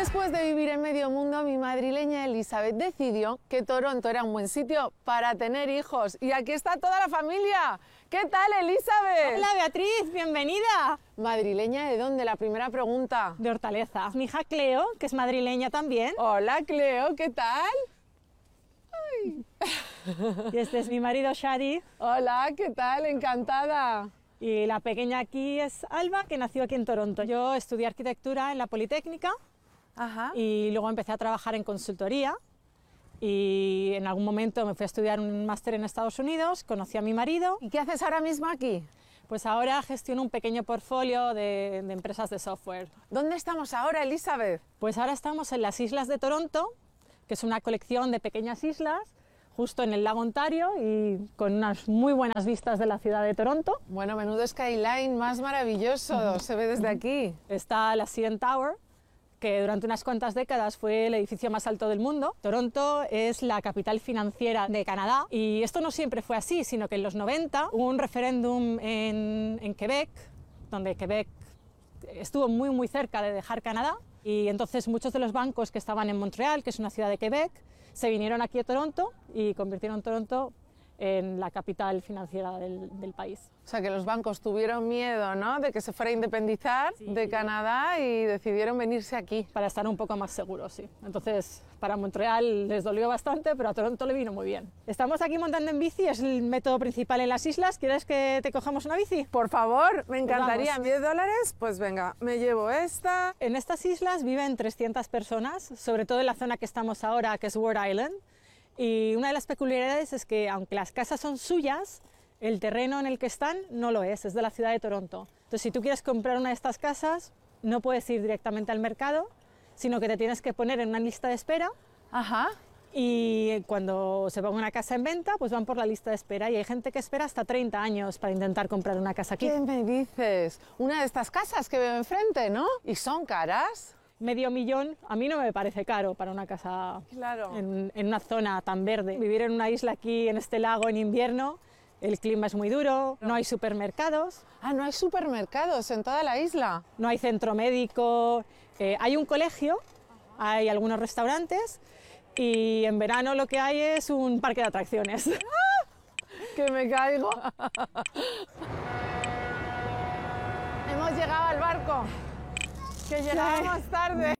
Después de vivir en medio mundo, mi madrileña Elizabeth decidió que Toronto era un buen sitio para tener hijos. Y aquí está toda la familia. ¿Qué tal, Elizabeth? Hola, Beatriz, bienvenida. ¿Madrileña de dónde? La primera pregunta. De Hortaleza. Mi hija Cleo, que es madrileña también. Hola, Cleo, ¿qué tal? Ay. Y este es mi marido Shadi. Hola, ¿qué tal? Encantada. Y la pequeña aquí es Alba, que nació aquí en Toronto. Yo estudié arquitectura en la Politécnica. Ajá. Y luego empecé a trabajar en consultoría. Y en algún momento me fui a estudiar un máster en Estados Unidos, conocí a mi marido. ¿Y qué haces ahora mismo aquí? Pues ahora gestiono un pequeño portfolio de empresas de software. ¿Dónde estamos ahora, Elizabeth? Pues ahora estamos en las Islas de Toronto, que es una colección de pequeñas islas, justo en el lago Ontario y con unas muy buenas vistas de la ciudad de Toronto. Bueno, menudo skyline más maravilloso, se ve desde aquí. Está la CN Tower, que durante unas cuantas décadas fue el edificio más alto del mundo. Toronto es la capital financiera de Canadá y esto no siempre fue así, sino que en los 90 hubo un referéndum en Quebec, donde Quebec estuvo muy cerca de dejar Canadá, y entonces muchos de los bancos que estaban en Montreal, que es una ciudad de Quebec, se vinieron aquí a Toronto y convirtieron Toronto en la capital financiera del país. O sea, que los bancos tuvieron miedo, ¿no?, de que se fuera a independizar de Canadá y decidieron venirse aquí. Para estar un poco más seguros, sí. Entonces, para Montreal les dolió bastante, pero a Toronto le vino muy bien. Estamos aquí montando en bici, es el método principal en las islas. ¿Quieres que te cojamos una bici? Por favor, me encantaría. Pues vamos. $10, pues venga, me llevo esta. En estas islas viven 300 personas, sobre todo en la zona que estamos ahora, que es Ward Island. Y una de las peculiaridades es que, aunque las casas son suyas, el terreno en el que están no lo es de la ciudad de Toronto. Entonces, si tú quieres comprar una de estas casas, no puedes ir directamente al mercado, sino que te tienes que poner en una lista de espera. Ajá. Y cuando se ponga una casa en venta, pues van por la lista de espera. Y hay gente que espera hasta 30 años para intentar comprar una casa aquí. ¿Qué me dices? Una de estas casas que veo enfrente, ¿no? ¿Y son caras? $500,000, a mí no me parece caro para una casa Claro. en una zona tan verde. Vivir en una isla aquí, en este lago, en invierno, el clima es muy duro, no hay supermercados. Ah, no hay supermercados en toda la isla. No hay centro médico, hay un colegio, hay algunos restaurantes y en verano lo que hay es un parque de atracciones. ¡Que me caigo! Hemos llegado al barco, que llegábamos tarde.